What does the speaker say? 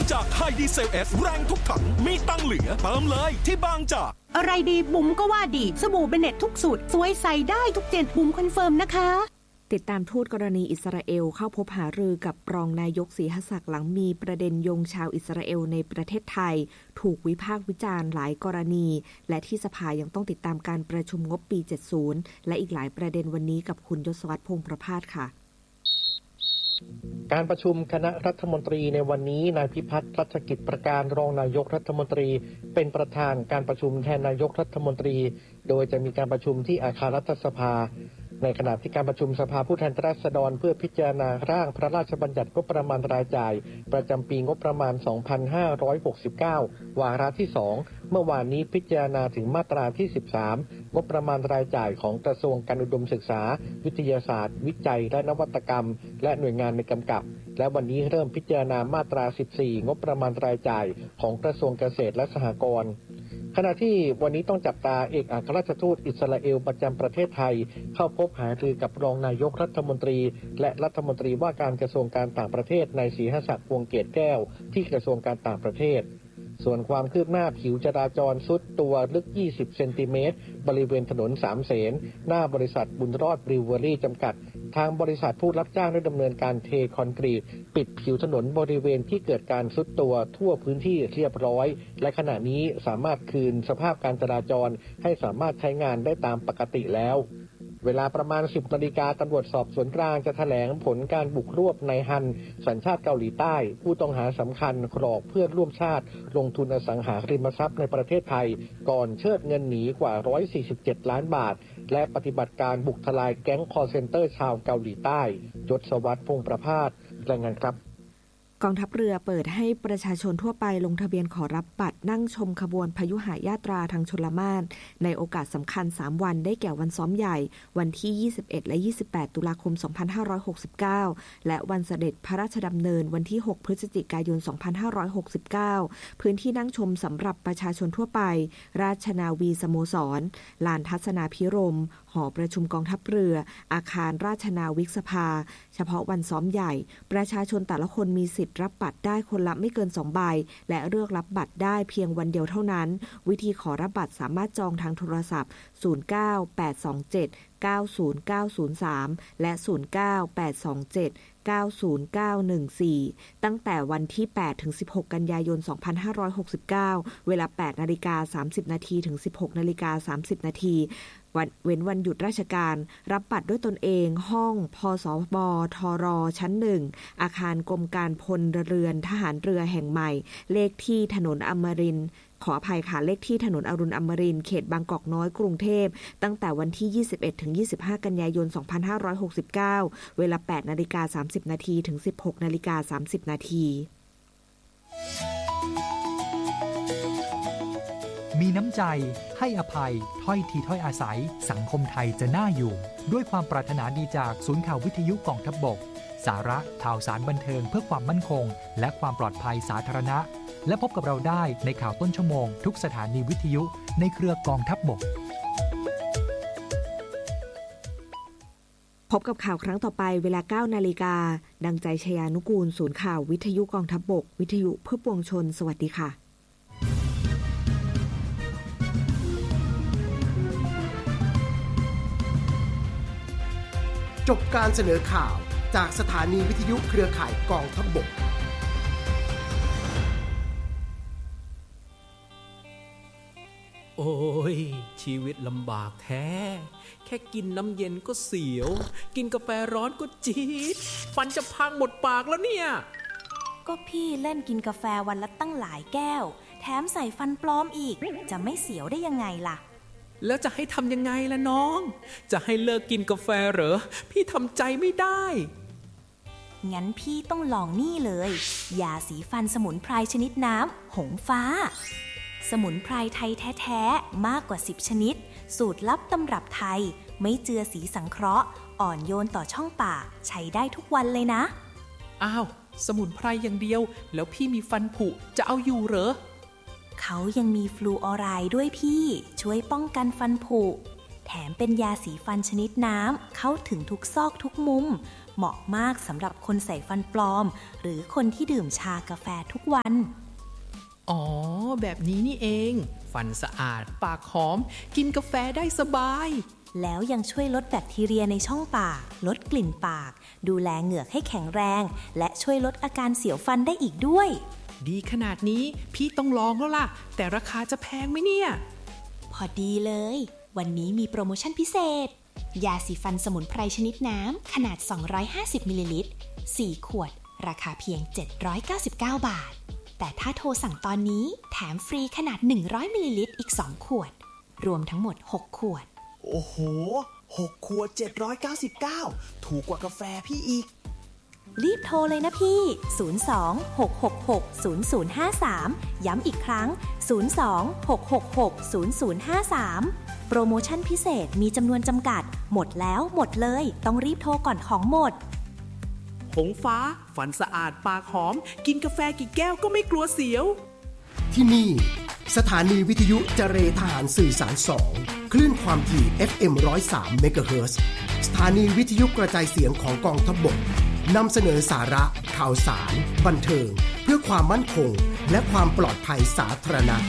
จากไฮดีเซลเอสแรงทุกถังมีตังเหลือเติมเลยที่บางจากอะไรดีบุ๋มก็ว่าดีสบู่เบเน็ตทุกสูตรสวยใส่ได้ทุกเจนบุ๋มคอนเฟิร์มนะคะติดตามทูตกรณีอิสราเอลเข้าพบหารือกับรองนายกศรีหศักดิ์หลังมีประเด็นโยงชาวอิสราเอลในประเทศไทยถูกวิพากษ์วิจารณ์หลายกรณีและที่สภายังต้องติดตามการประชุมงบปี 70 และอีกหลายประเด็นวันนี้กับคุณยศวัฒน์พงษ์ประภาสค่ะการประชุมคณะรัฐมนตรีในวันนี้นายพิพัฒน์รัชกิจประการรองนายกรัฐมนตรีเป็นประธานการประชุมแทนนายกรัฐมนตรีโดยจะมีการประชุมที่อาคารรัฐสภาในขณะที่การประชุมสภาผู้แทนราษฎรเพื่อพิจารณาร่างพระราชบัญญัติงบประมาณรายจ่ายประจำปีงบประมาณ 2569 วาระที่ 2 เมื่อวานนี้พิจารณาถึงมาตราที่ 13 งบประมาณรายจ่ายของกระทรวงการอุดมศึกษาวิทยาศาสตร์วิจัยและนวัตกรรมและหน่วยงานในกำกับและวันนี้เริ่มพิจารณามาตรา 14 งบประมาณรายจ่ายของกระทรวงเกษตรและสหกรณ์ขณะที่วันนี้ต้องจับตาเอกอัครราชทูตอิสราเอลประจำประเทศไทยเข้าพบหารือกับรองนายกรัฐมนตรีและรัฐมนตรีว่าการกระทรวงการต่างประเทศนายศรีหศักดิ์ วงศ์เกตแก้วที่กระทรวงการต่างประเทศส่วนความคืบหน้าผิวจราจรทรุดตัวลึก20เซนติเมตรบริเวณถนนสามเสนหน้าบริษัทบุญรอดบริวเวอรี่จำกัดทางบริษัทผู้รับจ้างได้ดำเนินการเทคอนกรีตปิดผิวถนนบริเวณที่เกิดการทรุดตัวทั่วพื้นที่เรียบร้อยและขณะนี้สามารถคืนสภาพการจราจรให้สามารถใช้งานได้ตามปกติแล้วเวลาประมาณ 10 นาฬิกาตำรวจสอบสวนกลางจะแถลงผลการบุกรวบนายฮันสัญชาติเกาหลีใต้ผู้ต้องหาสำคัญกรอกเพื่อนร่วมชาติลงทุนอสังหาริมทรัพย์ในประเทศไทยก่อนเชิดเงินหนีกว่า147ล้านบาทและปฏิบัติการบุกทลายแก๊งคอลเซ็นเตอร์ชาวเกาหลีใต้ยศวัฒน์ พงษ์ประภาสรายงานครับกองทัพเรือเปิดให้ประชาชนทั่วไปลงทะเบียนขอรับบัตรนั่งชมขบวนพยุหยาตราทางชลมารในโอกาสสำคัญ3วันได้แก่วันซ้อมใหญ่วันที่21และ28ตุลาคม2569และวันเสด็จพระราชดำเนินวันที่6พฤศจิกายน2569พื้นที่นั่งชมสำหรับประชาชนทั่วไปราชนาวีสโมสรลานทัศนาภิรมย์หอประชุมกองทัพเรืออาคารราชนาวิกสภาเฉพาะวันซ้อมใหญ่ประชาชนแต่ละคนมีสิทธิ์รับบัตรได้คนละไม่เกิน2ใบและเลือกรับบัตรได้เพียงวันเดียวเท่านั้นวิธีขอรับบัตรสามารถจองทางโทรศัพท์09827900903และ09827909114ตั้งแต่วันที่8ถึง16กันยายน2569เวลา 8:30 นถึง 16:30 นเว้นวันหยุดราชการรับบัตรด้วยตนเองห้องพสบทรชั้น1อาคารกรมการพลเรือนทหารเรือแห่งใหม่เลขที่ถนนอมรินทร์ขออภัยค่ะเลขที่ถนนอรุณอมรินทร์เขตบางกอกน้อยกรุงเทพตั้งแต่วันที่21ถึง25กันยายน2569เวลา 8:30 นถึง 16:30 นมีน้ำใจให้อภัยถ้อยทีถ้อยอาศัยสังคมไทยจะน่าอยู่ด้วยความปรารถนาดีจากศูนย์ข่าววิทยุกองทัพบกสาระข่าวสารบันเทิงเพื่อความมั่นคงและความปลอดภัยสาธารณะและพบกับเราได้ในข่าวต้นชั่วโมงทุกสถานีวิทยุในเครือกองทัพบกพบกับข่าวครั้งต่อไปเวลา 9:00 น.ดังใจชยานุกูลศูนย์ข่าววิทยุกองทัพบกวิทยุเพื่อปวงชนสวัสดีค่ะจบการเสนอข่าวจากสถานีวิทยุเครือข่ายกองทัพบกโอ้ยชีวิตลำบากแท้แค่กินน้ำเย็นก็เสียวกินกาแฟร้อนก็จี๊ดฟันจะพังหมดปากแล้วเนี่ยก็พี่เล่นกินกาแฟวันละตั้งหลายแก้วแถมใส่ฟันปลอมอีกจะไม่เสียวได้ยังไงล่ะแล้วจะให้ทำยังไงล่ะน้องจะให้เลิกกินกาแฟเหรอพี่ทำใจไม่ได้งั้นพี่ต้องลองนี่เลยยาสีฟันสมุนไพรชนิดน้ำหงฟ้าสมุนไพรไทยแท้ๆมากกว่า10ชนิดสูตรลับตำรับไทยไม่เจือสีสังเคราะห์อ่อนโยนต่อช่องปากใช้ได้ทุกวันเลยนะอ้าวสมุนไพรอย่างเดียวแล้วพี่มีฟันผุจะเอาอยู่เหรอเขายังมีฟลูออไรด์ด้วยพี่ช่วยป้องกันฟันผุแถมเป็นยาสีฟันชนิดน้ำเข้าถึงทุกซอกทุกมุมเหมาะมากสำหรับคนใส่ฟันปลอมหรือคนที่ดื่มชากาแฟทุกวันอ๋อแบบนี้นี่เองฟันสะอาดปากหอมกินกาแฟได้สบายแล้วยังช่วยลดแบคทีเรียในช่องปากลดกลิ่นปากดูแลเหงือกให้แข็งแรงและช่วยลดอาการเสียวฟันได้อีกด้วยดีขนาดนี้พี่ต้องลองแล้วล่ะแต่ราคาจะแพงไหมเนี่ยพอดีเลยวันนี้มีโปรโมชั่นพิเศษยาสีฟันสมุนไพรชนิดน้ำขนาด250มิลลิลิตร4ขวดราคาเพียง799บาทแต่ถ้าโทรสั่งตอนนี้แถมฟรีขนาด100มิลลิลิตรอีก2ขวดรวมทั้งหมด6ขวดโอ้โห6ขวด799ถูกกว่ากาแฟพี่อีกรีบโทรเลยนะพี่02-666-0053ย้ำอีกครั้ง02-666-0053โปรโมชั่นพิเศษมีจำนวนจำกัดหมดแล้วหมดเลยต้องรีบโทรก่อนของหมดหงฟ้าฟันสะอาดปากหอมกินกาแฟกี่แก้วก็ไม่กลัวเสียวที่นี่สถานีวิทยุเจเรทหารสื่อสาร2คลื่นความถี่ FM 103 เมกะเฮิรตซ์สถานีวิทยุกระจายเสียงของกองทัพบกนำเสนอสาระข่าวสารบันเทิงเพื่อความมั่นคงและความปลอดภัยสาธารณะ